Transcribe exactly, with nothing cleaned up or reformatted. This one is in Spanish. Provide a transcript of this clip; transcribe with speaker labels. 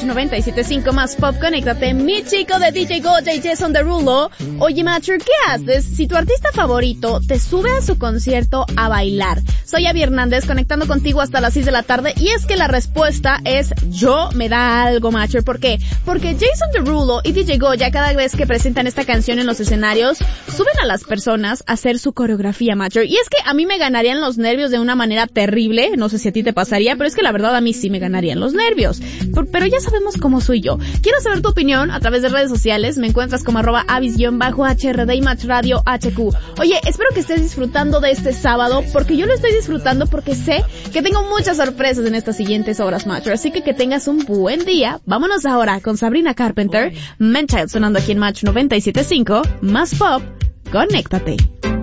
Speaker 1: noventa y siete punto cinco más Pop, conéctate. Mi chico de D J Goya y Jason Derulo. Oye, Matcher, ¿qué haces si tu artista favorito te sube a su concierto a bailar? Soy Abby Hernández, conectando contigo hasta las seis de la tarde, y es que la respuesta es yo. Me da algo, Matcher. ¿Por qué? Porque Jason Derulo y D J Goya, cada vez que presentan esta canción en los escenarios, suben a las personas a hacer su coreografía, Matcher. Y es que a mí me ganarían los nervios de una manera terrible. No sé si a ti te pasaría, pero es que la verdad a mí sí me ganarían los nervios. Por, pero ya sabemos cómo soy yo. Quiero saber tu opinión a través de redes sociales. Me encuentras como arroba avis-H R D y Match Radio H Q. Oye, espero que estés disfrutando de este sábado, porque yo lo estoy disfrutando porque sé que tengo muchas sorpresas en estas siguientes horas, Matcher. Así que que tengas un buen día. Vámonos ahora con Sabrina Carpenter, Man Child, sonando aquí en Match noventa y siete punto cinco, más Pop, conéctate.